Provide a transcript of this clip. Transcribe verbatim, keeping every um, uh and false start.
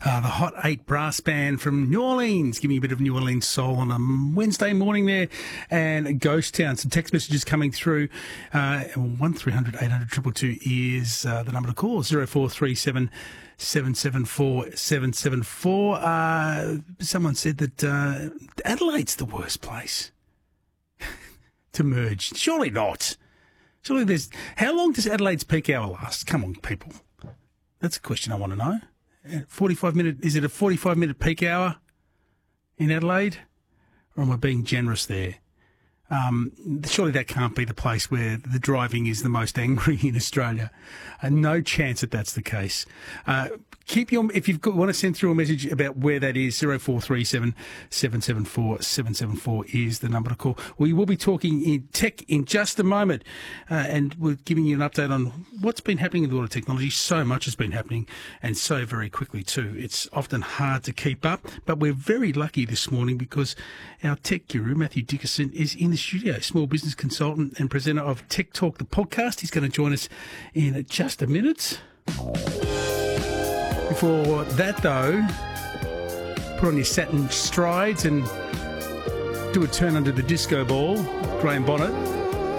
Uh, the Hot Eight Brass Band from New Orleans, giving you a bit of New Orleans soul on a Wednesday morning there. And Ghost Town, some text messages coming through. Uh, one three hundred eight hundred two two two is uh, the number to call, zero four three seven seven seven four seven seven four. Uh, someone said that uh, Adelaide's the worst place to merge. Surely not. Surely there's... How long does Adelaide's peak hour last? Come on, people. That's a question I want to know. forty-five minute... Is it a forty-five minute peak hour in Adelaide? Or am I being generous there? Um, surely that can't be the place where the driving is the most angry in Australia. Uh, no chance that that's the case. Uh, keep your, if you want to send through a message about where that is, zero four three seven seven seven four seven seven four is the number to call. We will be talking in tech in just a moment, uh, and we're giving you an update on what's been happening in the world of technology. So much has been happening, and so very quickly too. It's often hard to keep up, but we're very lucky this morning because our tech guru, Matthew Dickerson, is in the studio, small business consultant and presenter of Tech Talk, the podcast. He's going to join us in just a minute. Before that, though, put on your satin strides and do a turn under the disco ball, Graham Bonnet.